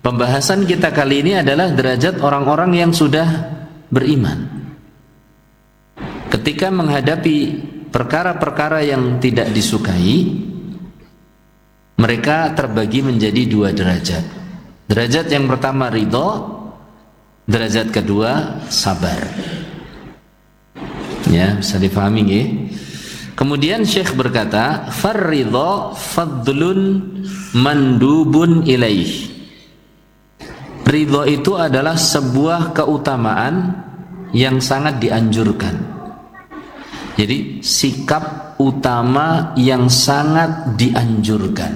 Pembahasan kita kali ini adalah derajat orang-orang yang sudah beriman. Ketika menghadapi perkara-perkara yang tidak disukai, mereka terbagi menjadi dua derajat. Derajat yang pertama ridho, derajat kedua sabar. Ya, bisa dipahami nggih? Kemudian Syekh berkata, "Farridho fadlun mandubun ilaih." Ridho itu adalah sebuah keutamaan yang sangat dianjurkan. Jadi sikap utama yang sangat dianjurkan.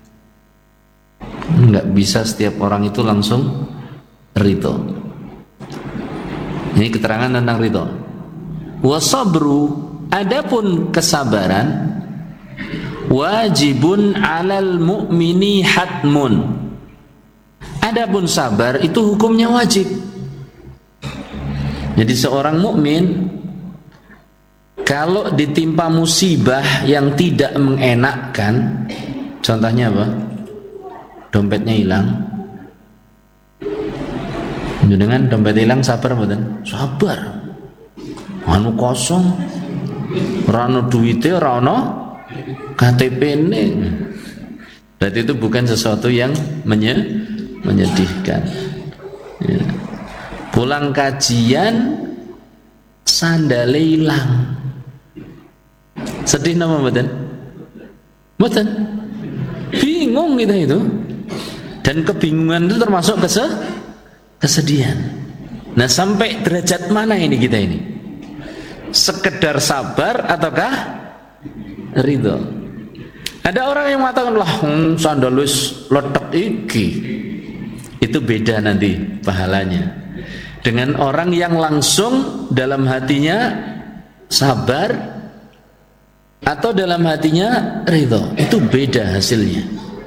Enggak bisa setiap orang itu langsung ridho. Ini keterangan tentang ridho. Wasabru, adapun kesabaran, wajibun 'alal mu'mini hatmun. Adapun sabar itu hukumnya wajib. Jadi seorang mukmin kalau ditimpa musibah yang tidak mengenakkan, contohnya apa? Dompetnya hilang. Dengan dompet hilang sabar mboten? Sabar. Anu kosong, rano duwite, rano KTP-ne. Berarti itu bukan sesuatu yang menyedihkan. Ya. Pulang kajian sandale hilang. Sedih nama mboten? Mboten. Bingung kita itu. Dan kebingungan itu termasuk kesedihan. Nah, sampai derajat mana ini kita ini? Sekedar sabar ataukah ridho? Ada orang yang mengatakan, lah sandalus letek iki. Itu beda nanti pahalanya dengan orang yang langsung dalam hatinya sabar atau dalam hatinya ridho. Itu beda hasilnya.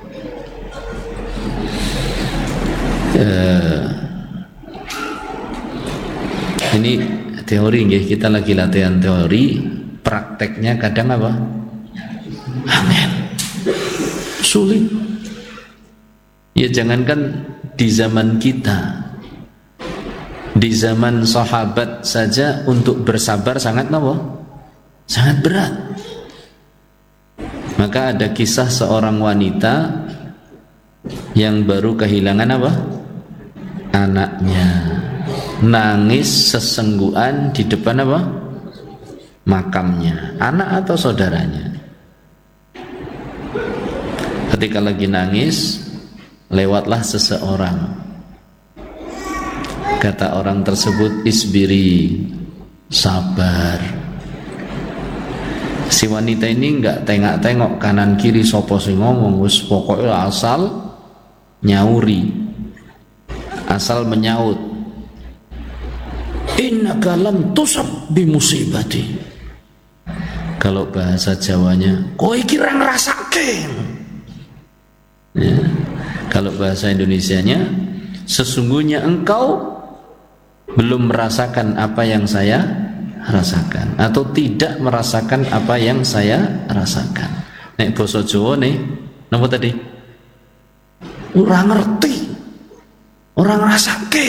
Ini teori nggih, kita lagi latihan teori, prakteknya kadang apa? Angel, sulit. Ya jangankan di zaman kita, di zaman sahabat saja untuk bersabar sangat apa? Sangat berat. Maka ada kisah seorang wanita yang baru kehilangan apa? Anaknya. Nangis sesenggukan di depan apa? Makamnya. Anak atau saudaranya. Ketika lagi nangis, lewatlah seseorang. Kata orang tersebut, isbiri, sabar. Si wanita ini enggak tengok-tengok kanan kiri sopo sing ngomong, wis pokoknya asal nyauri, asal menyaut, innaka lam tusab bi musibati. Kalau bahasa Jawanya, kowe iki ra ngrasake. Ya. Kalau bahasa Indonesianya, sesungguhnya engkau belum merasakan apa yang saya rasakan, atau tidak merasakan apa yang saya rasakan. Nek basa Jawa nih, napa tadi? Ora ngerti, ora ngrasake.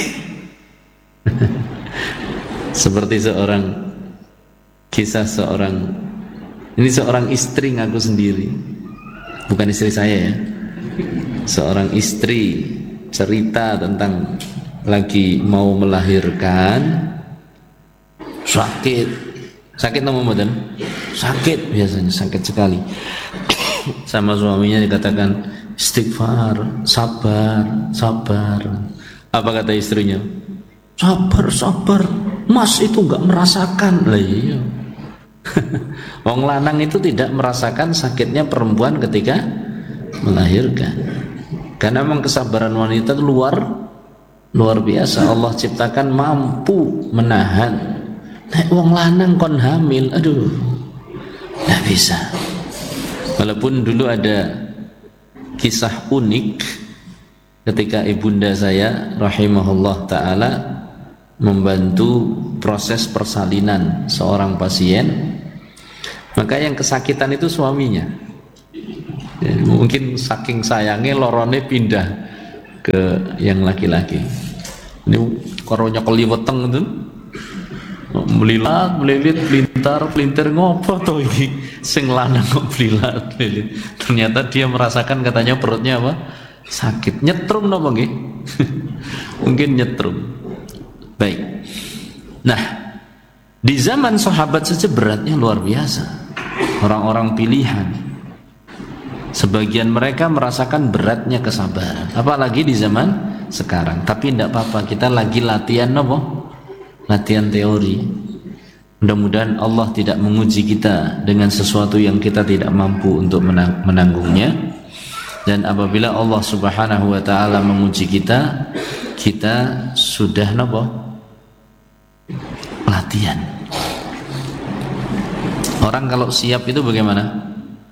Seperti kisah ini seorang istri ngaku sendiri, bukan istri saya ya. Seorang istri cerita tentang lagi mau melahirkan, sakit nama mboten? Sakit, biasanya sakit sekali. Sama suaminya dikatakan istighfar, sabar. Apa kata istrinya? Sabar, mas itu enggak merasakan. Lah iya. Wong lanang itu tidak merasakan sakitnya perempuan ketika melahirkan. Karena memang kesabaran wanita itu luar biasa. Allah ciptakan mampu menahan. Nek wong lanang kon hamil, aduh, nggak bisa. Walaupun dulu ada kisah unik ketika ibunda saya rahimahullah ta'ala membantu proses persalinan seorang pasien, maka yang kesakitan itu suaminya. Ya, mungkin saking sayangnya lorone pindah ke yang laki-laki. Ini koronya keliweteng itu melilit pelintir ngopo tuh ini sing lanang kok melilit. Ternyata dia merasakan katanya perutnya apa? Sakit. Nyetrum napa nggih? Mungkin nyetrum. Baik. Nah, di zaman sahabat saja beratnya luar biasa. Orang-orang pilihan. Sebagian mereka merasakan beratnya kesabaran. Apalagi di zaman sekarang. Tapi tidak apa-apa, kita lagi latihan apa? Latihan teori. Mudah-mudahan Allah tidak menguji kita dengan sesuatu yang kita tidak mampu untuk menanggungnya. Dan apabila Allah Subhanahu wa taala menguji kita, kita sudah apa? Latihan. Orang kalau siap itu bagaimana?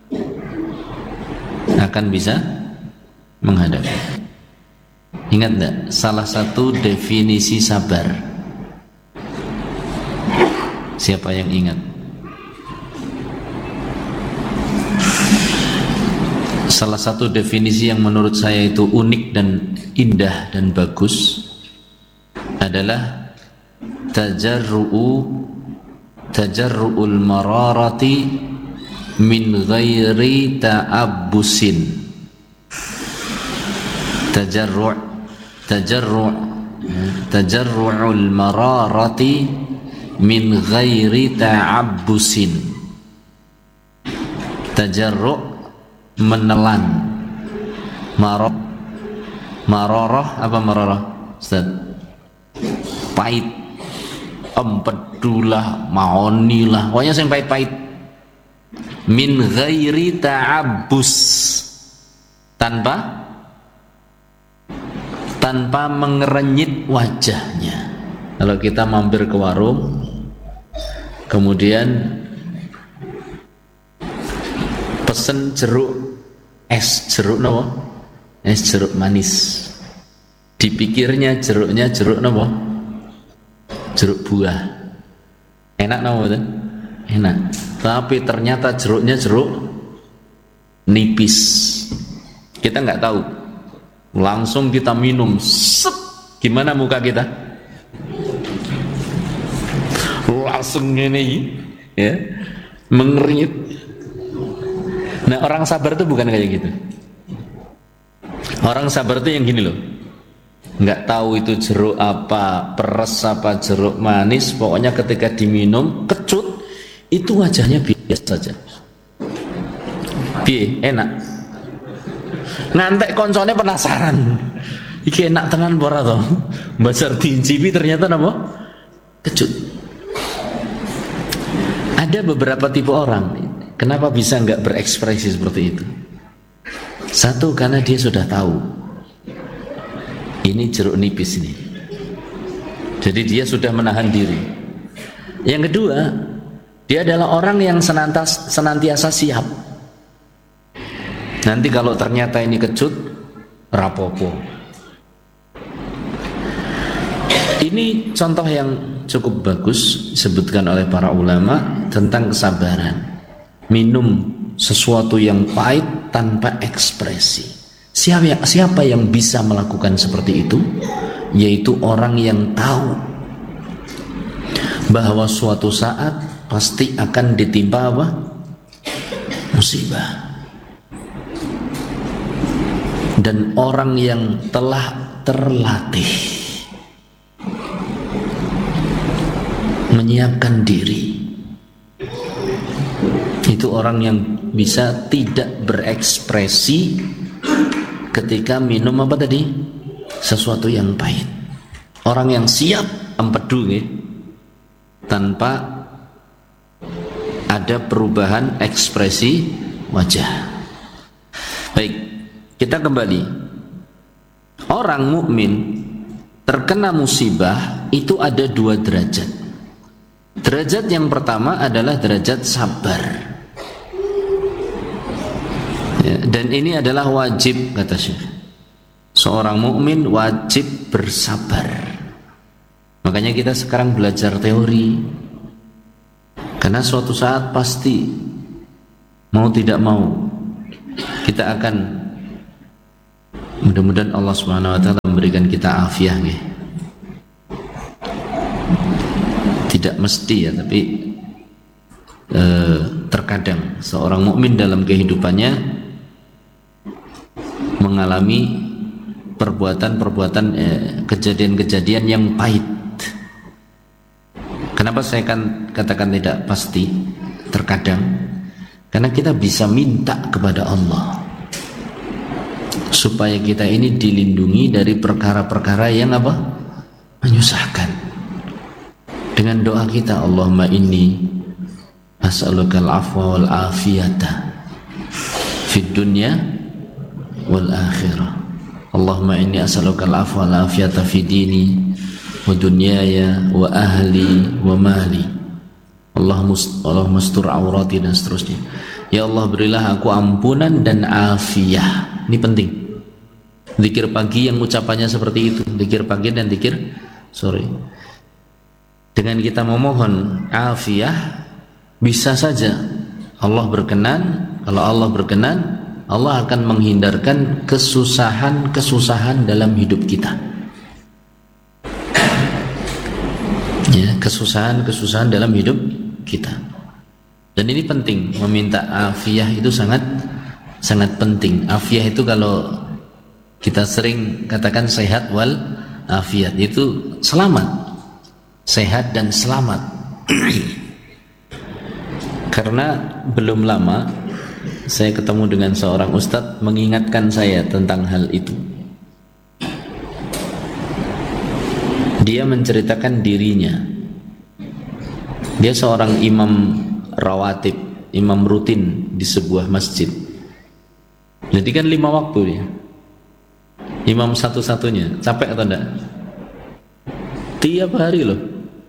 Akan bisa menghadapi. Ingat enggak? Salah satu definisi sabar. Siapa yang ingat? Salah satu definisi yang menurut saya itu unik dan indah dan bagus adalah tajarru'ul mararati min ghairi ta'abbusin. Tajarru'ul mararati min ghairi ta'abbusin. Tajarru' menelan. Mararah apa mararah? Ustaz? Pahit. Empedulah, maonilah. Pokoknya yang pahit-pahit. Min ghairi ta'abbus. Tanpa mengerenyit wajahnya. Kalau kita mampir ke warung, kemudian pesen jeruk nopo? Es jeruk manis. Dipikirnya jeruknya jeruk nopo? Jeruk buah. Enak nopo betul? Enak. Tapi ternyata jeruknya jeruk nipis. Kita nggak tahu. Langsung kita minum. Sep. Gimana muka kita? Langsung ini ya, mengerit. Nah, orang sabar itu bukan kayak gitu. Orang sabar itu yang gini loh, nggak tahu itu jeruk apa, peres apa, jeruk manis, pokoknya ketika diminum kecut itu wajahnya biasa saja. Enak. Ngantek koncone penasaran, iki enak tenan ora to? Basar diincipi ternyata napa? Kecut. Ada beberapa tipe orang, kenapa bisa nggak berekspresi seperti itu? Satu, karena dia sudah tahu ini jeruk nipis ini, jadi dia sudah menahan diri. Yang kedua, dia adalah orang yang senantiasa siap. Nanti kalau ternyata ini kecut, rapopo. Ini contoh yang cukup bagus disebutkan oleh para ulama tentang kesabaran. Minum sesuatu yang pahit tanpa ekspresi. Siapa yang bisa melakukan seperti itu? Yaitu orang yang tahu bahwa suatu saat pasti akan ditimpa apa? Musibah. Dan orang yang telah terlatih menyiapkan diri, itu orang yang bisa tidak berekspresi ketika minum apa tadi? Sesuatu yang pahit. Orang yang siap empedu tanpa ada perubahan ekspresi wajah. Baik, kita kembali. Orang mukmin terkena musibah itu ada dua derajat. Derajat yang pertama adalah derajat sabar, ya, dan ini adalah wajib, kata Syekh. Seorang mukmin wajib bersabar. Makanya kita sekarang belajar teori, karena suatu saat pasti mau tidak mau kita akan Mudah-mudahan Allah Subhanahu wa taala memberikan kita afiah nggih. Tidak mesti ya, tapi terkadang seorang mukmin dalam kehidupannya mengalami perbuatan-perbuatan kejadian-kejadian yang pahit. Kenapa saya katakan tidak pasti? Terkadang karena kita bisa minta kepada Allah supaya kita ini dilindungi dari perkara-perkara yang apa? Menyusahkan. Dengan doa kita, Allahumma inni as'alukal afwa wal afiyata fid dunya wal akhirah. Allahumma inni as'alukal afwa wal afiyata fid dini wa dunyaya wa ahli wa mali. Allahumma astur aurati dan seterusnya. Ya Allah, berilah aku ampunan dan afiyah. Ini penting. Zikir pagi yang ucapannya seperti itu, zikir pagi dan zikir sore. Dengan kita memohon afiyah, bisa saja Allah berkenan. Kalau Allah berkenan, Allah akan menghindarkan kesusahan-kesusahan dalam hidup kita. Ya, kesusahan-kesusahan dalam hidup kita. Dan ini penting, meminta afiyah itu sangat penting. Afiyah itu kalau kita sering katakan sehat wal afiyat, itu selamat, sehat dan selamat. Karena belum lama saya ketemu dengan seorang ustadz mengingatkan saya tentang hal itu. Dia menceritakan dirinya, dia seorang imam rawatib, imam rutin di sebuah masjid. Jadi kan 5 waktu dia, imam satu-satunya. Capek atau enggak? Tiap hari loh.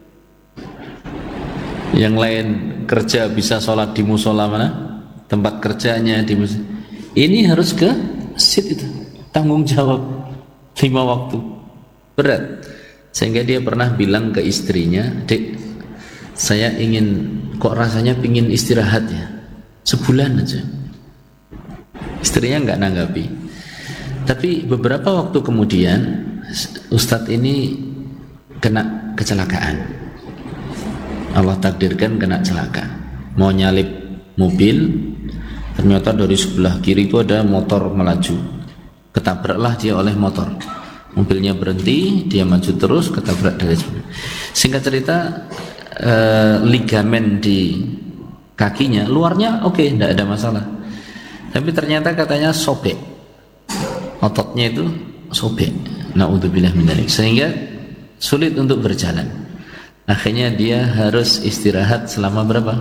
Yang lain kerja bisa sholat di musola mana, tempat kerjanya di masjid. Ini harus ke masjid, itu tanggung jawab 5 waktu, berat. Sehingga dia pernah bilang ke istrinya, "Dek, saya kok rasanya pingin istirahat ya, sebulan aja." Istrinya nggak nanggapi. Tapi beberapa waktu kemudian ustadz ini kena kecelakaan. Allah takdirkan kena celaka. Mau nyalip mobil, ternyata dari sebelah kiri itu ada motor melaju. Ketabraklah dia oleh motor. Mobilnya berhenti, dia maju terus, ketabrak dari sebelah. Singkat cerita, ligamen di kakinya luarnya oke, tidak ada masalah. Tapi ternyata katanya sobek. Ototnya itu sobek. Na'udzubillah min dzalik. Sehingga sulit untuk berjalan. Akhirnya dia harus istirahat selama berapa?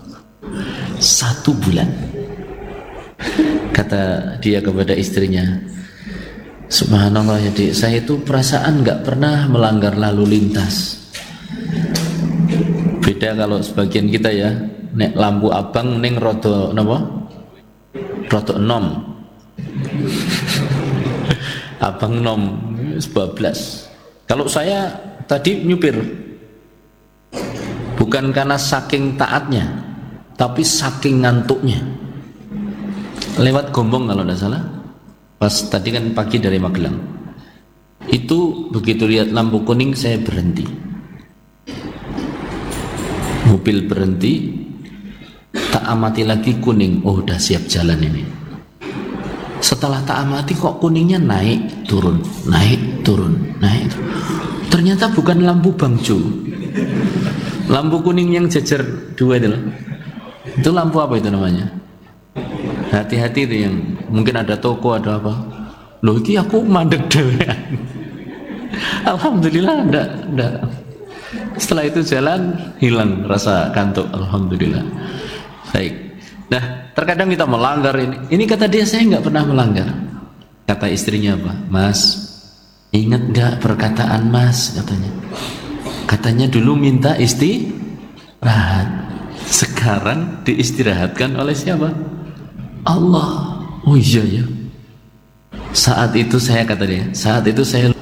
1 bulan. Kata dia kepada istrinya, "Subhanallah ya Dik, saya itu perasaan nggak pernah melanggar lalu lintas." Beda kalau sebagian kita ya, nek lampu abang ning rodo napa? Rodo enom. Abang nom 12. Kalau saya tadi nyupir, bukan karena saking taatnya, tapi saking ngantuknya. Lewat Gombong kalau tidak salah. Pas tadi kan pagi dari Magelang. Itu begitu lihat lampu kuning saya berhenti. Mobil berhenti, tak amati lagi kuning. Oh, udah siap jalan ini. Setelah tak amati kok kuningnya naik turun, naik turun, naik turun. Ternyata bukan lampu bangjo. Lampu kuning yang jejer 2 itu loh. Itu lampu apa itu namanya? Hati-hati itu yang mungkin ada toko, ada apa. Loh, ini aku mandek dhewean. Alhamdulillah enggak. Setelah itu jalan, hilang rasa kantuk. Alhamdulillah. Baik. Nah, terkadang kita melanggar ini. Ini kata dia, saya enggak pernah melanggar. Kata istrinya apa? "Mas, ingat enggak perkataan Mas?" katanya. Katanya dulu minta istirahat. Sekarang diistirahatkan oleh siapa? Allah. Oh iya ya. Saat itu saya, kata dia, saat itu saya.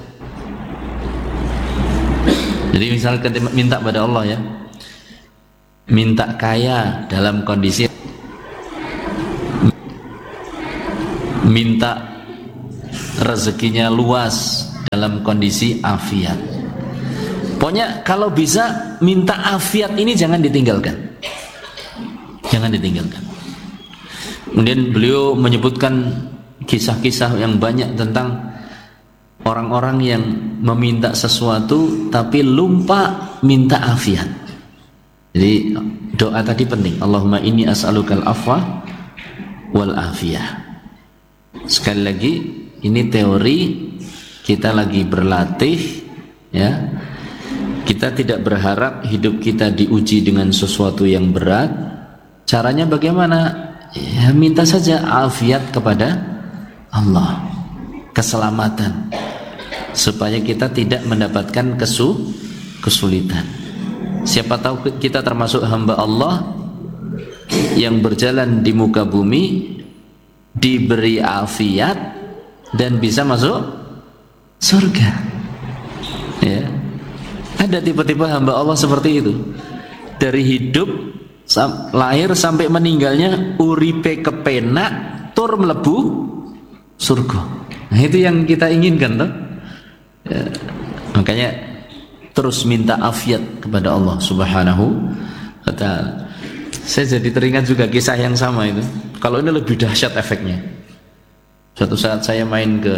Jadi misalkan minta pada Allah ya, minta kaya dalam kondisi, minta rezekinya luas dalam kondisi afiat. Pokoknya kalau bisa minta afiat ini jangan ditinggalkan. Jangan ditinggalkan. Kemudian beliau menyebutkan kisah-kisah yang banyak tentang orang-orang yang meminta sesuatu tapi lupa minta afiat. Jadi doa tadi penting. Allahumma inni as'alukal afwa wal afiyah. Sekali lagi ini teori, kita lagi berlatih ya. Kita tidak berharap hidup kita diuji dengan sesuatu yang berat. Caranya bagaimana? Ya, minta saja afiat kepada Allah, keselamatan, supaya kita tidak mendapatkan kesulitan. Siapa tahu kita termasuk hamba Allah yang berjalan di muka bumi, diberi afiat dan bisa masuk surga. Ya. Ada tipe-tipe hamba Allah seperti itu. Dari hidup lahir sampai meninggalnya uripe kepenak tur mlebu surga. Nah, itu yang kita inginkan toh. Ya, makanya terus minta afiat kepada Allah Subhanahu wa ta'ala. Saya jadi teringat juga kisah yang sama itu. Kalau ini lebih dahsyat efeknya. Suatu saat saya main ke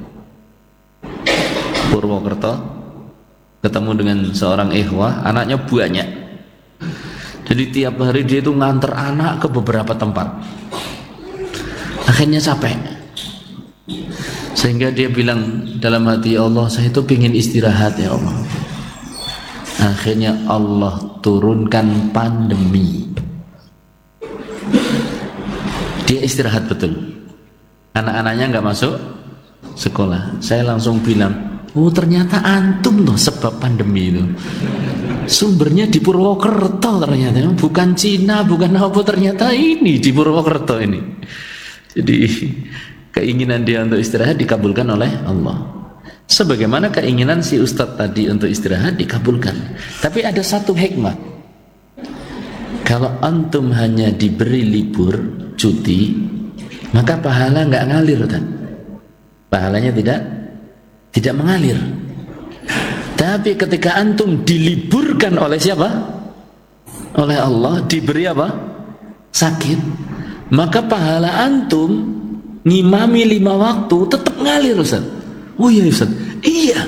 Purwokerto, ketemu dengan seorang ikhwah, anaknya banyak. Jadi tiap hari dia itu nganter anak ke beberapa tempat. Akhirnya capek. Sehingga dia bilang dalam hati, ya Allah, saya itu ingin istirahat ya Allah. Akhirnya Allah turunkan pandemi. Dia istirahat betul. Anak-anaknya nggak masuk sekolah. Saya langsung bilang, oh ternyata antum loh sebab pandemi itu. Sumbernya di Purwokerto ternyata, bukan Cina, bukan apa, ternyata ini di Purwokerto ini. Jadi keinginan dia untuk istirahat dikabulkan oleh Allah. Sebagaimana keinginan si ustadz tadi untuk istirahat dikabulkan. Tapi ada satu hikmah. Kalau antum hanya diberi libur, cuti, maka pahala nggak ngalir kan? Pahalanya tidak mengalir. Tapi ketika antum diliburkan oleh siapa? Oleh Allah, diberi apa? Sakit. Maka pahala antum ngimami 5 waktu tetap ngalir, Ustaz. Oh iya Ustaz. Iya.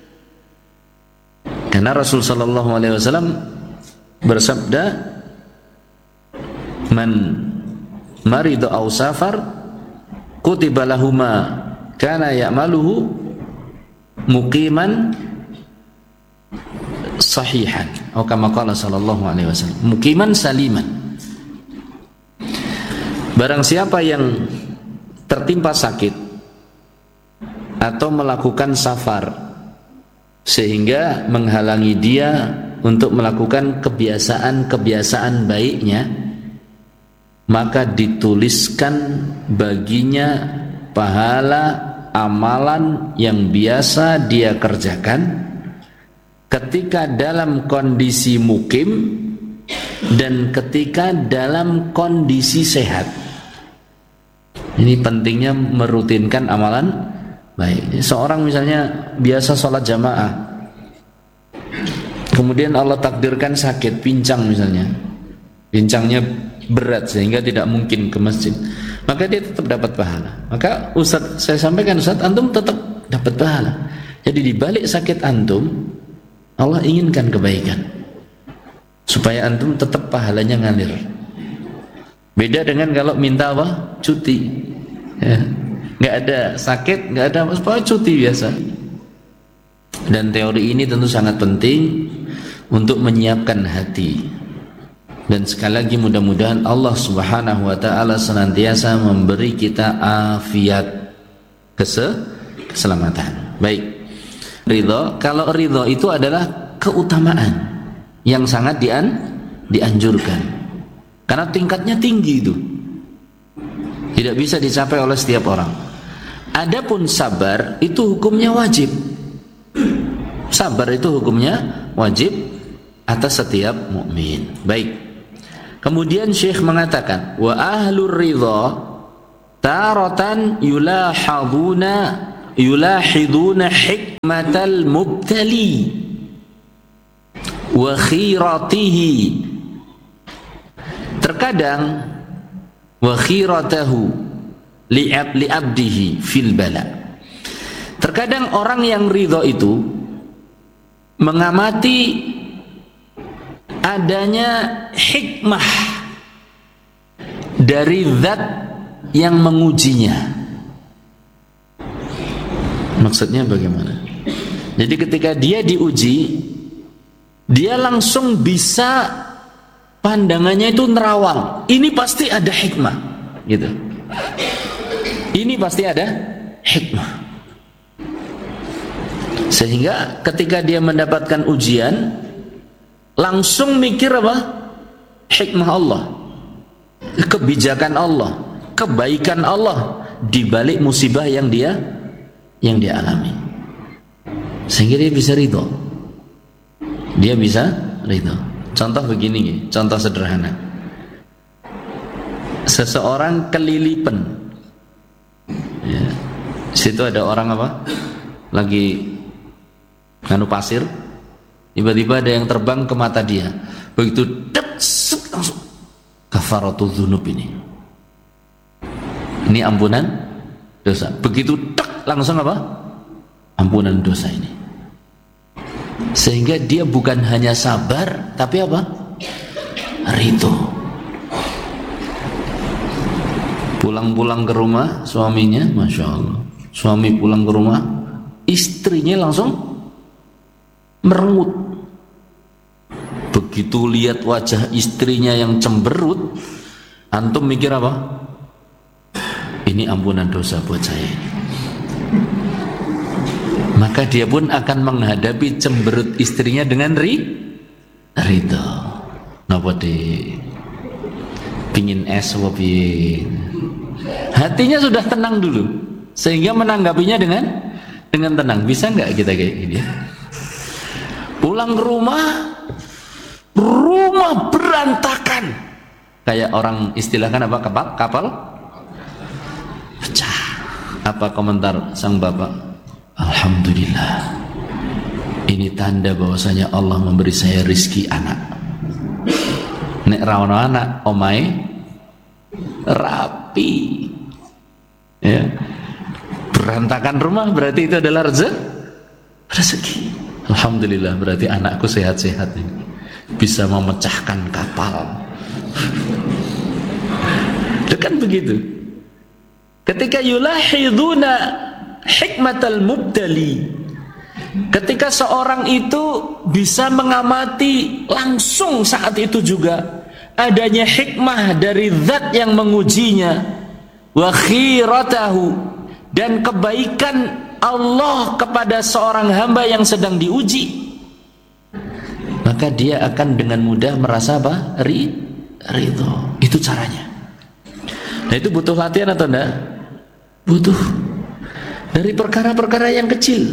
Karena Rasul sallallahu alaihi wasallam bersabda, "Man maridu aw safar kutiba lahuma kana ya'maluhu muqiman sahihan." Atau kama qala sallallahu alaihi wasallam, muqiman saliman. Barang siapa yang tertimpa sakit atau melakukan safar sehingga menghalangi dia untuk melakukan kebiasaan-kebiasaan baiknya, maka dituliskan baginya pahala amalan yang biasa dia kerjakan ketika dalam kondisi mukim dan ketika dalam kondisi sehat. Ini pentingnya merutinkan amalan baik. Seorang misalnya biasa sholat jamaah, kemudian Allah takdirkan sakit, pincang misalnya, pincangnya berat sehingga tidak mungkin ke masjid, maka dia tetap dapat pahala. Maka Ustaz, saya sampaikan Ustaz, antum tetap dapat pahala. Jadi di balik sakit antum, Allah inginkan kebaikan supaya antum tetap pahalanya ngalir. Beda dengan kalau minta apa? Cuti. Ya. Nggak ada sakit, nggak ada apa, cuti biasa. Dan teori ini tentu sangat penting untuk menyiapkan hati. Dan sekali lagi mudah-mudahan Allah Subhanahu wa ta'ala senantiasa memberi kita afiat, keselamatan. Baik. Ridho, kalau ridho itu adalah keutamaan yang sangat dianjurkan. Karena tingkatnya tinggi itu. Tidak bisa dicapai oleh setiap orang. Adapun sabar itu hukumnya wajib. Sabar itu hukumnya wajib atas setiap mukmin. Baik. Kemudian Syekh mengatakan, wa ahlur ridha taratan yulahaduna yulahiduna hikmatal mubtali wa khiratihi. Terkadang wa khiratahu li'abdihi fil bala. Terkadang orang yang ridho itu mengamati adanya hikmah dari zat yang mengujinya. Maksudnya bagaimana? Jadi ketika dia diuji, dia langsung bisa pandangannya itu nerawang. Ini pasti ada hikmah, gitu. Ini pasti ada hikmah. Sehingga ketika dia mendapatkan ujian, langsung mikir apa? Hikmah Allah, kebijakan Allah, kebaikan Allah di balik musibah yang dia alami. Sehingga dia bisa ridho. Dia bisa ridho. Contoh begini, contoh sederhana. Seseorang kelilipan, ya, situ ada orang apa? Lagi nganu pasir, tiba-tiba ada yang terbang ke mata dia. Begitu langsung kafaratul dzunub ini. Ini ampunan dosa. Begitu langsung apa? Ampunan dosa ini. Sehingga dia bukan hanya sabar, tapi apa? Ridho. Pulang-pulang ke rumah suaminya, Masya Allah, suami pulang ke rumah, istrinya langsung merengut. Begitu lihat wajah istrinya yang cemberut, antum mikir apa? Ini ampunan dosa buat saya. Maka dia pun akan menghadapi cemberut istrinya dengan ridho. Napa di pingin es wapi. Hatinya sudah tenang dulu, sehingga menanggapinya dengan tenang. Bisa nggak kita kayak gini? Pulang ke rumah berantakan, kayak orang istilahkan apa, kapal pecah. Apa komentar sang bapak? Alhamdulillah, ini tanda bahwasanya Allah memberi saya rizki anak. Nek rawono anak omai rapi, ya, berantakan rumah berarti itu adalah rezeki. Alhamdulillah, berarti anakku sehat-sehat ini, bisa memecahkan kapal. Kan begitu. Ketika yulahiduna hikmatal mubtali, ketika seorang itu bisa mengamati langsung saat itu juga adanya hikmah dari zat yang mengujinya, wa khiratahu, dan kebaikan Allah kepada seorang hamba yang sedang diuji, maka dia akan dengan mudah merasa apa? Ridho. Itu caranya. Nah, itu butuh latihan atau enggak? Butuh. Dari perkara-perkara yang kecil.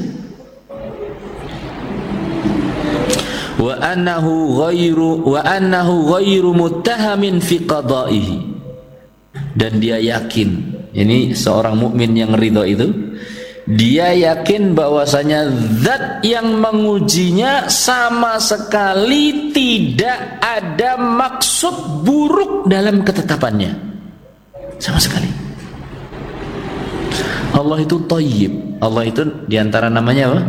Wa annahu ghairu muttahamin fi qada'ihi. Dan dia yakin, ini seorang mukmin yang ridho itu, dia yakin bahwasanya zat yang mengujinya sama sekali tidak ada maksud buruk dalam ketetapannya, sama sekali. Allah itu thayyib. Allah itu diantara namanya apa?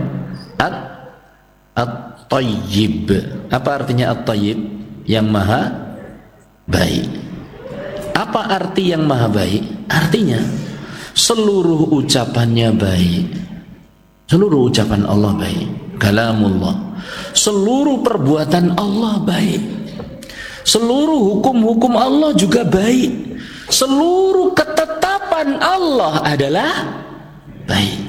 At-thayyib. Apa artinya at-thayyib? Yang maha baik. Apa arti yang maha baik? Artinya seluruh ucapannya baik. Seluruh ucapan Allah baik. Kalamullah. Seluruh perbuatan Allah baik. Seluruh hukum-hukum Allah juga baik. Seluruh ketetapan Allah adalah baik.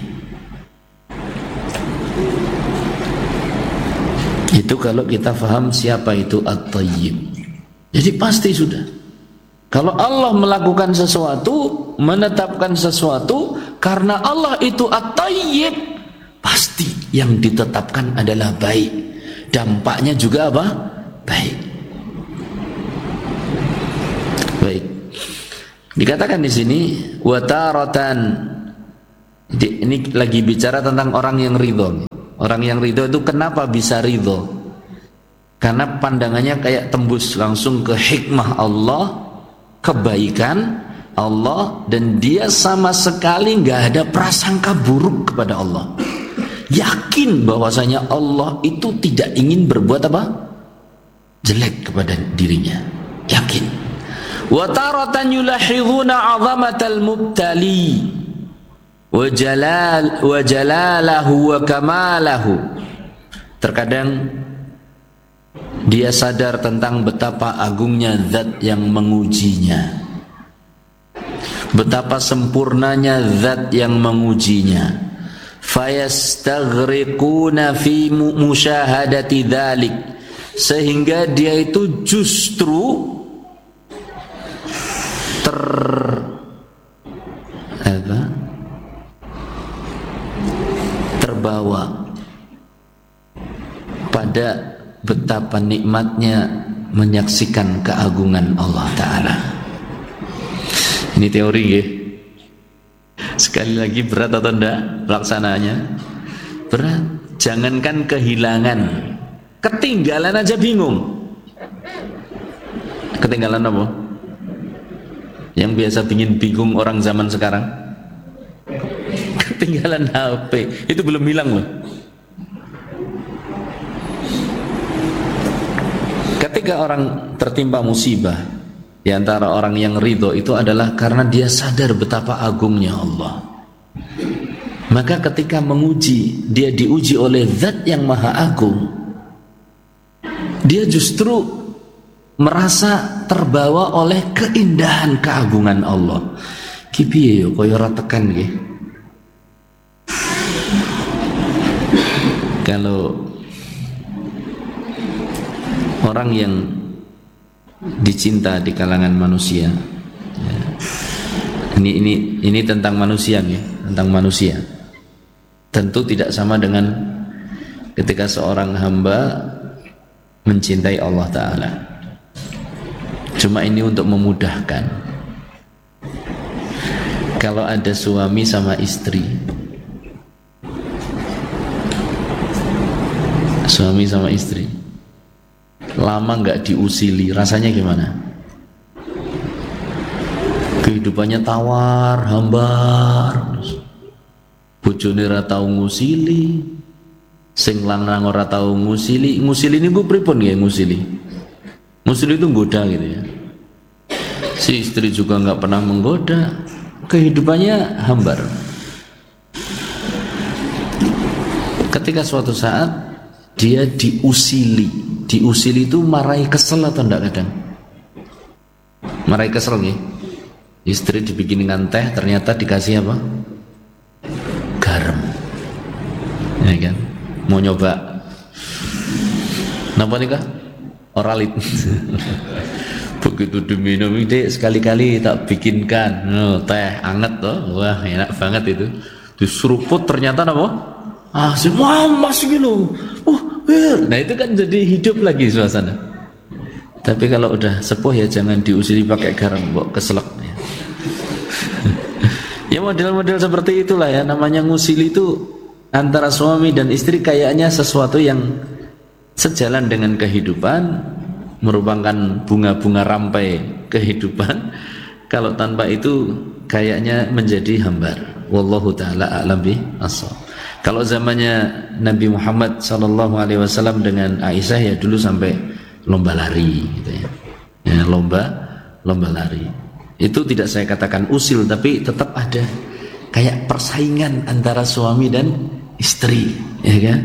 Itu kalau kita faham siapa itu At-Thayyib. Jadi pasti sudah, kalau Allah melakukan sesuatu, menetapkan sesuatu, karena Allah itu At-Thayyib, pasti yang ditetapkan adalah baik. Dampaknya juga apa? Baik. Baik. Dikatakan di sini wataratan Jadi ini lagi bicara tentang orang yang ridho. Orang yang ridho itu kenapa bisa ridho? Karena pandangannya kayak tembus langsung ke hikmah Allah, kebaikan Allah, dan dia sama sekali nggak ada prasangka buruk kepada Allah. Yakin bahwasanya Allah itu tidak ingin berbuat apa? Jelek kepada dirinya. Yakin. Wa taratan yulahiduna 'azamatal mubtali wa jalalahu wa kamalahu. Terkadang dia sadar tentang betapa agungnya zat yang mengujinya, betapa sempurnanya zat yang mengujinya. Fayastaghriquna fi musyahadati dzalik, sehingga dia itu justru terbawa pada betapa nikmatnya menyaksikan keagungan Allah Ta'ala. Ini teori ya. Sekali lagi berat atau enggak pelaksanaannya? Berat. Jangankan kehilangan, ketinggalan aja bingung. Ketinggalan apa? Yang biasa bingung orang zaman sekarang, ketinggalan HP. Itu belum hilang loh. Ketika orang tertimpa musibah, di antara orang yang ridho itu adalah karena dia sadar betapa agungnya Allah. Maka ketika menguji, dia diuji oleh zat yang maha agung, dia justru merasa terbawa oleh keindahan keagungan Allah. Ki piye yo kaya ora tekan nggih. Kalau orang yang dicinta di kalangan manusia, ya, ini tentang manusia nih, tentang manusia. Tentu tidak sama dengan ketika seorang hamba mencintai Allah Ta'ala. Cuma ini untuk memudahkan. Kalau ada suami sama istri, suami sama istri lama nggak diusili, rasanya gimana? Kehidupannya tawar, hambar, bojone ora tau ngusili, sing lanang ora tau ngusili. Ngusili niku pripun nggih ngusili? Ngusili itu nggoda gitu ya. Si istri juga nggak pernah menggoda, kehidupannya hambar. Ketika suatu saat dia diusili itu marahi kesel atau enggak kadang? Marahi kesel nih. Istri dibikinin teh, ternyata dikasih apa? Garam. Ya kan? Mau nyoba. Napa nih kak? Oralit. Begitu diminum ini sekali-kali tak bikinkan teh anget toh. Wah enak banget itu. Diseruput ternyata apa? Semua masuk gitu. Nah itu kan jadi hidup lagi suasana. Tapi kalau udah sepuh ya jangan diusili pakai garam, mbok keselak ya. Ya model-model seperti itulah ya, namanya ngusili itu antara suami dan istri kayaknya sesuatu yang sejalan dengan kehidupan, merupakan bunga-bunga rampai kehidupan. Kalau tanpa itu kayaknya menjadi hambar. Wallahu taala a'lam bishawab. Kalau zamannya Nabi Muhammad SAW dengan Aisyah ya dulu sampai lomba lari gitu ya. Ya, lomba lari. Itu tidak saya katakan usil, tapi tetap ada kayak persaingan antara suami dan istri, ya kan?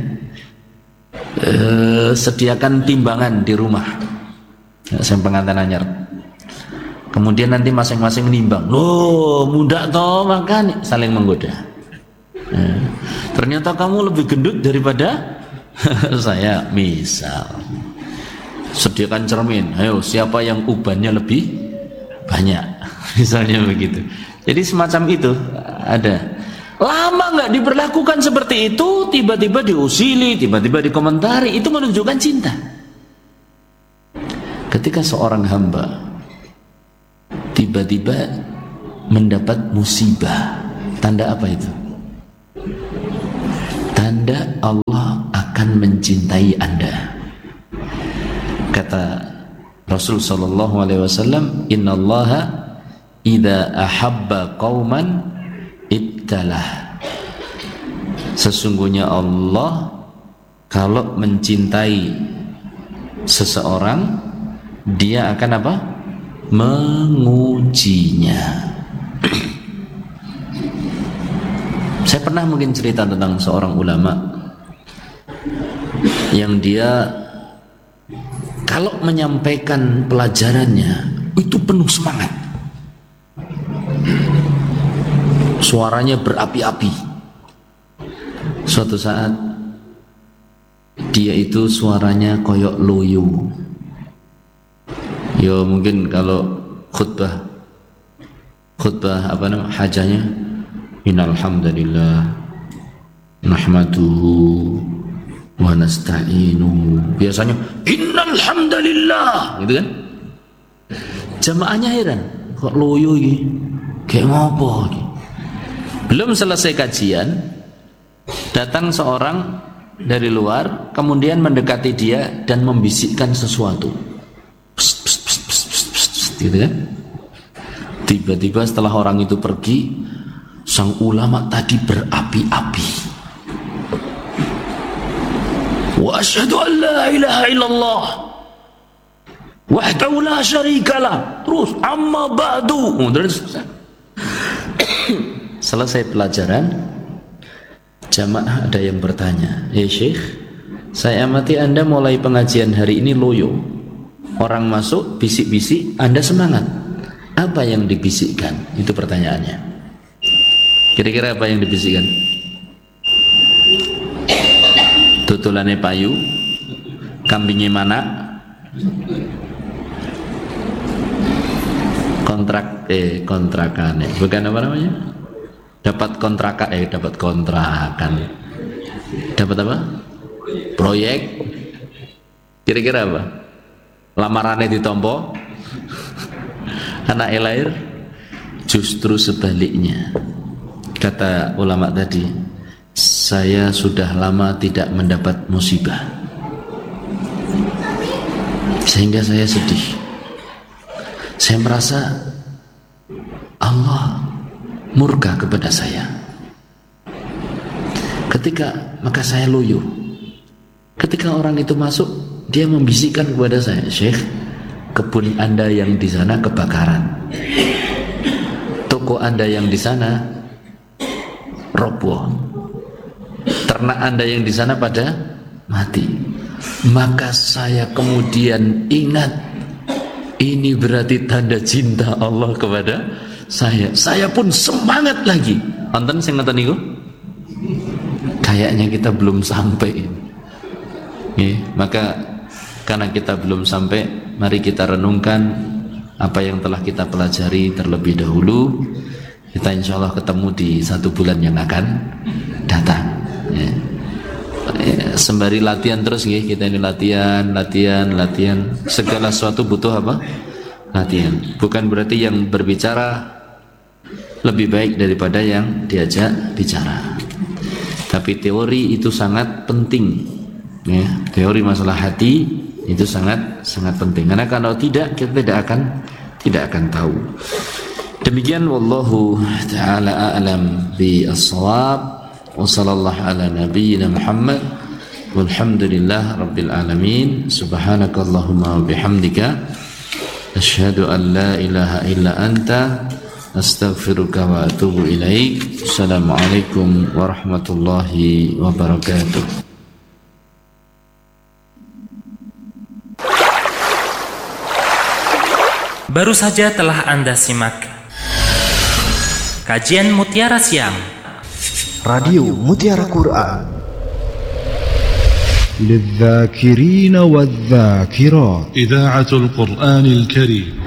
Sediakan timbangan di rumah. Saya pengantin anyar. Kemudian nanti masing-masing nimbang. Loh, muda toh makan, saling menggoda. Ternyata kamu lebih gendut daripada saya, misal. Sediakan cermin. Ayo, siapa yang ubannya lebih banyak? Misalnya begitu. Jadi semacam itu ada. Lama nggak diberlakukan seperti itu, tiba-tiba diusili, tiba-tiba dikomentari, itu menunjukkan cinta. Ketika seorang hamba tiba-tiba mendapat musibah, tanda apa itu? Anda, Allah akan mencintai Anda. Kata Rasul sallallahu alaihi wasallam, "Innallaha idza ahabba qauman ibtalah." Sesungguhnya Allah kalau mencintai seseorang, dia akan apa? Mengujinya. Saya pernah mungkin cerita tentang seorang ulama yang dia kalau menyampaikan pelajarannya itu penuh semangat, suaranya berapi-api. Suatu saat dia itu suaranya koyok loyo. Ya mungkin kalau khutbah apa namanya, hajanya, innal hamdalillah nahmaduhu wa nasta'inuhu. Biasanya innal hamdalillah gitu kan. Jamaahnya heran, kok loyo iki? Kayak ngopo iki? Belum selesai kajian, datang seorang dari luar, kemudian mendekati dia dan membisikkan sesuatu. Psst, psst, psst, psst, psst, psst, gitu kan? Tiba-tiba setelah orang itu pergi, sang ulama tadi berapi-api. Wa asyhadu an la ilaha illallah wahdahu la syarikalah. Terus amma ba'du. Selesai pelajaran, jamaah ada yang bertanya, "Ya Syekh, saya amati Anda mulai pengajian hari ini loyo. Orang masuk bisik-bisik, Anda semangat. Apa yang dibisikkan?" Itu pertanyaannya. Kira-kira apa yang dibisikkan? Tutulane payu, kambingnya mana? Kontrakan. Bukan apa namanya? Dapat kontrakan. Dapat apa? Proyek. Kira-kira apa? Lamarannya ditompo, anak lahir. Justru sebaliknya, kata ulama tadi, saya sudah lama tidak mendapat musibah sehingga saya sedih. Saya merasa Allah murka kepada saya. Maka saya loyo. Ketika orang itu masuk, dia membisikkan kepada saya, "Syekh, kebun Anda yang di sana kebakaran, toko Anda yang di sana roboh, ternak Anda yang di sana pada mati." Maka saya kemudian ingat, ini berarti tanda cinta Allah kepada saya. Saya pun semangat lagi. Wonten sing ngoten niku? Kayaknya kita belum sampai. Maka karena kita belum sampai, mari kita renungkan apa yang telah kita pelajari terlebih dahulu. Kita insya Allah ketemu di 1 bulan yang akan datang. Sembari latihan terus, kita ini latihan. Segala sesuatu butuh apa? Latihan. Bukan berarti yang berbicara lebih baik daripada yang diajak bicara. Tapi teori itu sangat penting. Teori masalah hati itu sangat penting. Karena kalau tidak, kita tidak akan tahu. Demikian, wallahu ta'ala a'lam bi as-shawab. Wa sallallahu ala nabiyyina Muhammad walhamdulillah rabbil alamin. Subhanakallahumma wa bihamdika asyhadu an la ilaha illa anta astaghfiruka wa atubu ilaik. Assalamualaikum warahmatullahi wabarakatuh. Baru saja telah Anda simak kajian Mutiara Siang Radio Mutiara Quran للذاكرين والذاكرات إذاعة القرآن الكريم